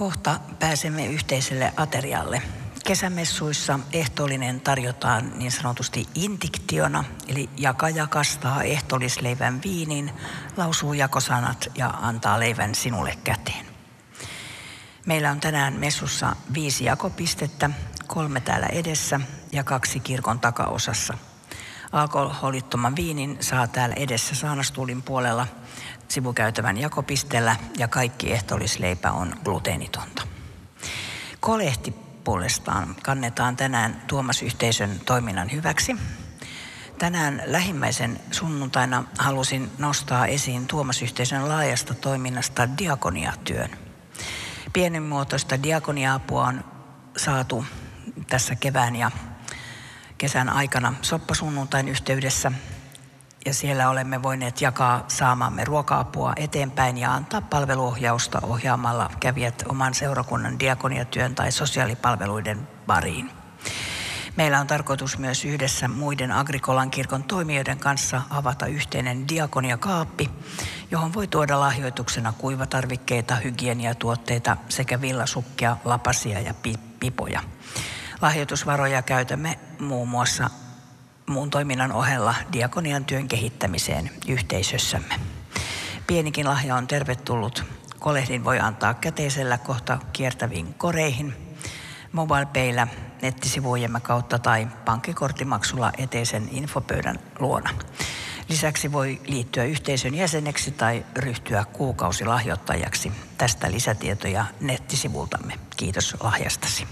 Kohta pääsemme yhteiselle aterialle. Kesämessuissa ehtoollinen tarjotaan niin sanotusti indiktiona, eli jakaja kastaa ehtoollisleivän viinin, lausuu jakosanat ja antaa leivän sinulle käteen. Meillä on tänään messussa 5 jakopistettä, 3 täällä edessä ja 2 kirkon takaosassa. Alkoholittoman viinin saa täällä edessä saanastuulin puolella sivukäytävän jakopisteellä ja kaikki ehtoollisleipä on gluteenitonta. Kolehti puolestaan kannetaan tänään Tuomas-yhteisön toiminnan hyväksi. Tänään lähimmäisen sunnuntaina halusin nostaa esiin Tuomas-yhteisön laajasta toiminnasta diakoniatyön. Pienimuotoista diakonia-apua on saatu tässä kevään ja kesän aikana soppasunnuntain yhteydessä. Ja siellä olemme voineet jakaa saamamme ruoka-apua eteenpäin ja antaa palveluohjausta ohjaamalla kävijät oman seurakunnan diakoniatyön tai sosiaalipalveluiden pariin. Meillä on tarkoitus myös yhdessä muiden Agrikolan kirkon toimijoiden kanssa avata yhteinen diakoniakaappi, johon voi tuoda lahjoituksena kuivatarvikkeita, hygieniatuotteita sekä villasukkia, lapasia ja pipoja. Lahjoitusvaroja käytämme muun muassa muun toiminnan ohella diakonian työn kehittämiseen yhteisössämme. Pienikin lahja on tervetullut. Kolehdin voi antaa käteisellä kohta kiertäviin koreihin, MobilePayllä, nettisivujemme kautta tai pankkikorttimaksulla eteisen infopöydän luona. Lisäksi voi liittyä yhteisön jäseneksi tai ryhtyä kuukausilahjoittajaksi. Tästä lisätietoja nettisivultamme. Kiitos lahjastasi.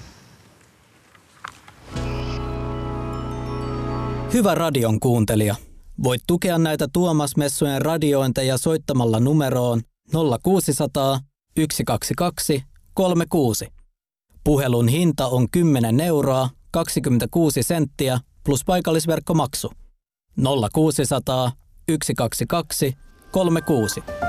Hyvä radion kuuntelija, voit tukea näitä Tuomas-messujen radiointeja soittamalla numeroon 0600 122 36. Puhelun hinta on 10 euroa 26 senttiä plus paikallisverkkomaksu. 0600 122 36.